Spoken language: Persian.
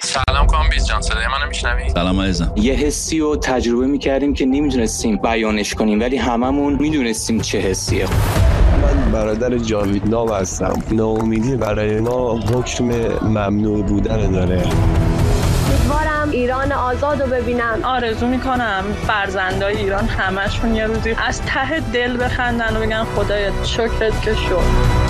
سلام کامبیز جان، صدای منو میشنوی؟ سلام عزیزم. یه حسی رو تجربه میکردیم که نمیدونستیم بیانش کنیم، ولی هممون میدونستیم چه حسیه. من برادر جاوید نام هستم. ناامیدی برای ما حکم ممنوع بودن داره. امیدوارم ایران آزاد رو ببینم. آرزو میکنم فرزندای ایران همشون یه روزی از ته دل بخندن و بگن خدایا شکرت که شد.